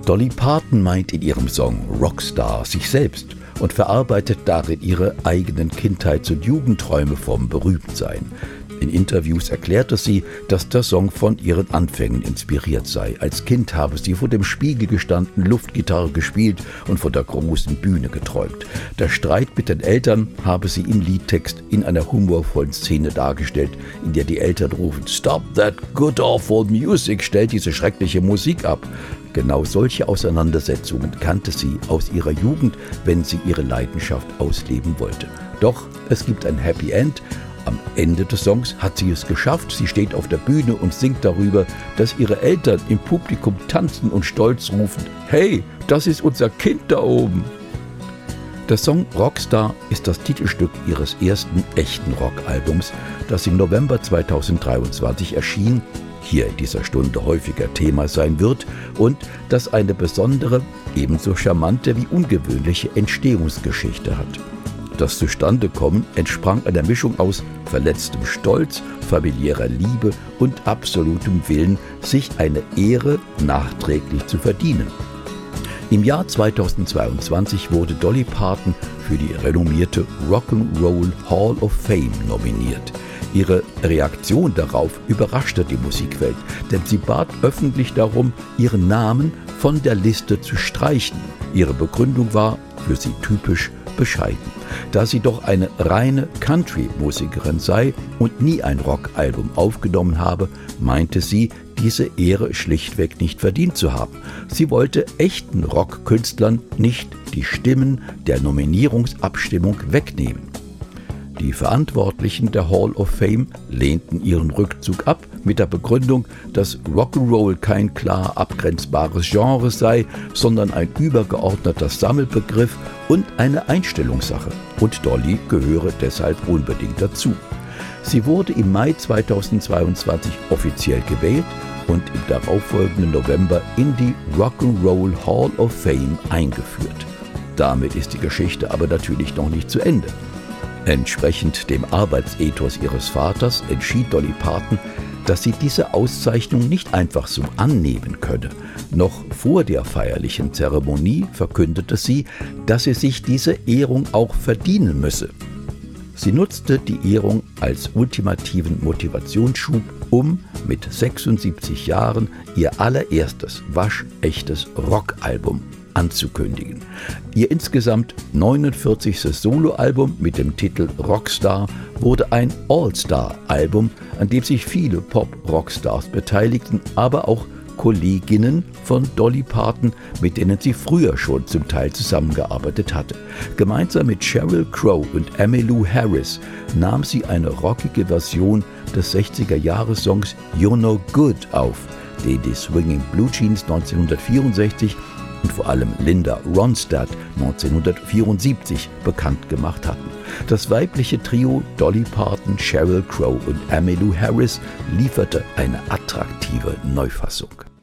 Dolly Parton meint in ihrem Song Rockstar sich selbst und verarbeitet darin ihre eigenen Kindheits- und Jugendträume vom Berühmtsein. In Interviews erklärte sie, dass der Song von ihren Anfängen inspiriert sei. Als Kind habe sie vor dem Spiegel gestanden, Luftgitarre gespielt und von der großen Bühne geträumt. Der Streit mit den Eltern habe sie im Liedtext in einer humorvollen Szene dargestellt, in der die Eltern rufen: "Stop that good awful music, stellt diese schreckliche Musik ab." Genau solche Auseinandersetzungen kannte sie aus ihrer Jugend, wenn sie ihre Leidenschaft ausleben wollte. Doch es gibt ein Happy End. Am Ende des Songs hat sie es geschafft. Sie steht auf der Bühne und singt darüber, dass ihre Eltern im Publikum tanzen und stolz rufen: "Hey, das ist unser Kind da oben." Der Song Rockstar ist das Titelstück ihres ersten echten Rockalbums, das im November 2023 erschien, hier in dieser Stunde häufiger Thema sein wird und das eine besondere, ebenso charmante wie ungewöhnliche Entstehungsgeschichte hat. Das Zustandekommen entsprang einer Mischung aus verletztem Stolz, familiärer Liebe und absolutem Willen, sich eine Ehre nachträglich zu verdienen. Im Jahr 2022 wurde Dolly Parton für die renommierte Rock'n'Roll Hall of Fame nominiert. Ihre Reaktion darauf überraschte die Musikwelt, denn sie bat öffentlich darum, ihren Namen von der Liste zu streichen. Ihre Begründung war für sie typisch bescheiden. Da sie doch eine reine Country-Musikerin sei und nie ein Rockalbum aufgenommen habe, meinte sie, diese Ehre schlichtweg nicht verdient zu haben. Sie wollte echten Rockkünstlern nicht die Stimmen der Nominierungsabstimmung wegnehmen. Die Verantwortlichen der Hall of Fame lehnten ihren Rückzug ab mit der Begründung, dass Rock'n'Roll kein klar abgrenzbares Genre sei, sondern ein übergeordneter Sammelbegriff und eine Einstellungssache. Und Dolly gehöre deshalb unbedingt dazu. Sie wurde im Mai 2022 offiziell gewählt und im darauffolgenden November in die Rock'n'Roll Hall of Fame eingeführt. Damit ist die Geschichte aber natürlich noch nicht zu Ende. Entsprechend dem Arbeitsethos ihres Vaters entschied Dolly Parton, dass sie diese Auszeichnung nicht einfach so annehmen könne. Noch vor der feierlichen Zeremonie verkündete sie, dass sie sich diese Ehrung auch verdienen müsse. Sie nutzte die Ehrung als ultimativen Motivationsschub, um mit 76 Jahren ihr allererstes waschechtes Rockalbum anzukündigen. Ihr insgesamt 49. Soloalbum mit dem Titel Rockstar wurde ein All-Star-Album, an dem sich viele Pop-Rockstars beteiligten, aber auch Kolleginnen von Dolly Parton, mit denen sie früher schon zum Teil zusammengearbeitet hatte. Gemeinsam mit Sheryl Crow und Emmylou Harris nahm sie eine rockige Version des 60er-Jahres-Songs You're No Good auf, den die Swinging Blue Jeans 1964 und vor allem Linda Ronstadt 1974 bekannt gemacht hatten. Das weibliche Trio Dolly Parton, Sheryl Crow und Emmylou Harris lieferte eine attraktive Neufassung.